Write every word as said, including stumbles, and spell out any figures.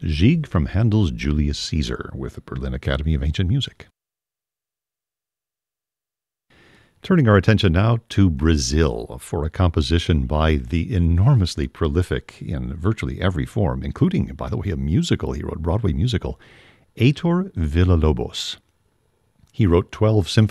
Gigue from Handel's Julius Caesar with the Berlin Academy of Ancient Music. Turning our attention now to Brazil for a composition by the enormously prolific in virtually every form, including, by the way, a musical he wrote, Broadway musical, Heitor Villa-Lobos. He wrote twelve symphonies